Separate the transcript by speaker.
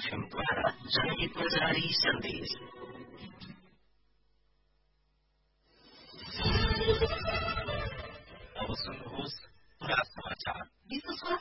Speaker 1: एफएमद्वारा जनहितमा जारी सन्देश। अब सुन्नुहोस् पुरा समाचार।
Speaker 2: विश्व